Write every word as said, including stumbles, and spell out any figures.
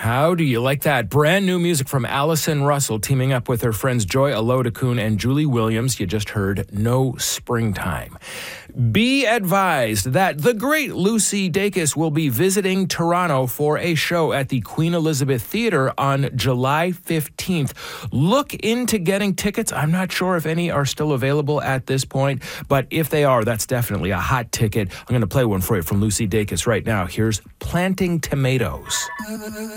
How do you like that? Brand new music from Allison Russell teaming up with her friends Joy Alodakun and Julie Williams. You just heard No Springtime. Be advised that the great Lucy Dacus will be visiting Toronto for a show at the Queen Elizabeth Theatre on July fifteenth. Look into getting tickets. I'm not sure if any are still available at this point, but if they are, that's definitely a hot ticket. I'm going to play one for you from Lucy Dacus right now. Here's Planting Tomatoes.